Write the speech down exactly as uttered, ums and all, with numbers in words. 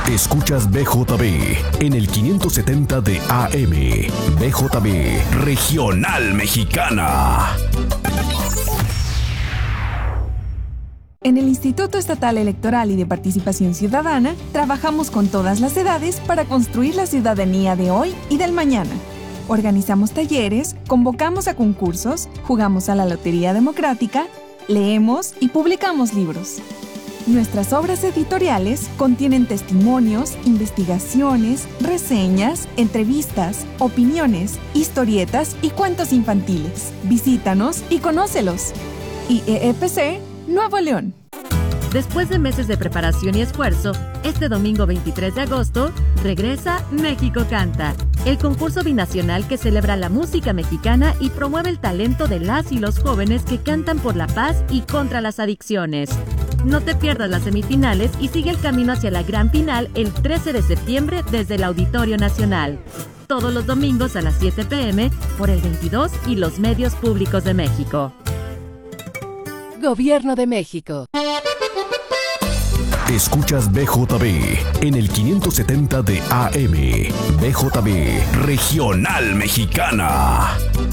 Escuchas B J B en el quinientos setenta de A M. B J B Regional Mexicana. En el Instituto Estatal Electoral y de Participación Ciudadana, trabajamos con todas las edades para construir la ciudadanía de hoy y del mañana. Organizamos talleres, convocamos a concursos, jugamos a la Lotería Democrática, leemos y publicamos libros. Nuestras obras editoriales contienen testimonios, investigaciones, reseñas, entrevistas, opiniones, historietas y cuentos infantiles. Visítanos y conócelos. I E F C Nuevo León. Después de meses de preparación y esfuerzo, este domingo veintitrés de agosto regresa México Canta, el concurso binacional que celebra la música mexicana y promueve el talento de las y los jóvenes que cantan por la paz y contra las adicciones. No te pierdas las semifinales y sigue el camino hacia la gran final el trece de septiembre desde el Auditorio Nacional. Todos los domingos a las siete pe eme por el veintidós y los medios públicos de México. Gobierno de México. Escuchas B J B en el quinientos setenta de A M. B J B Regional Mexicana.